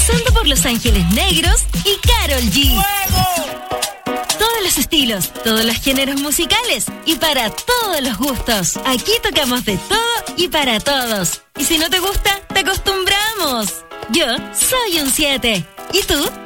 pasando por Los Ángeles Negros y Karol G. ¡Fuego! Todos los estilos, todos los géneros musicales y para todos los gustos. Aquí tocamos de todo y para todos. Y si no te gusta, te acostumbramos. Yo soy un 7. ¿Y tú?